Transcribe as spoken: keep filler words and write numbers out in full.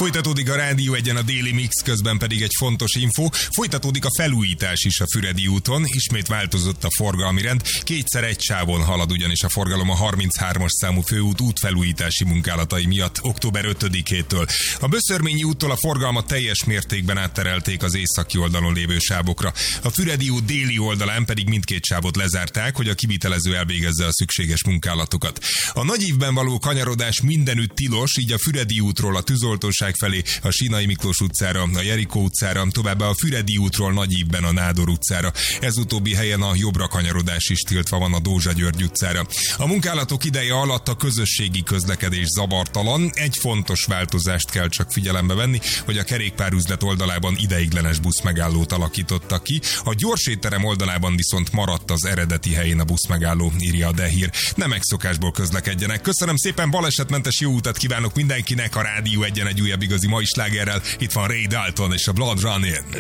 Folytatódik a Rádió Egyen a Déli Mix, közben pedig egy fontos info. Folytatódik a felújítás is a Füredi úton. Ismét változott a forgalmi rend. Kétszer egy sávon halad ugyanis a forgalom a harminchármas számú főút útfelújítási munkálatai miatt október ötödikétől. A Böszörményi úttól a forgalmat teljes mértékben átterelték az északi oldalon lévő sávokra. A Füredi út déli oldalán pedig mindkét sávot lezárták, hogy a kivitelező elvégezze a szükséges munkálatokat. A Nagyívben való kanyarodás mindenütt tilos, így a Füredi útról a Tűzoltóság felé, a Sínai Miklós utcára, a Jerikó utcára, továbbá a Füredi útról Nagyívben a Nádor utcára. Ez utóbbi helyen a jobbra kanyarodás is tiltva van a Dózsa György utcára. A munkálatok ideje alatt a közösségi közlekedés zavartalan. Egy fontos változást kell csak figyelembe venni, hogy a kerékpárüzlet oldalában ideiglenes buszmegállót alakítottak ki, a gyorsétterem oldalában viszont maradt az eredeti helyén a buszmegálló, írja a Dehír. Nem megszokásból közlekedjenek. Köszönöm szépen, balesetmentes jó utat kívánok mindenkinek. A Rádió Egyen egy újabb igazi mai slágerrel. Itt van Ray Dalton és a Blood Running.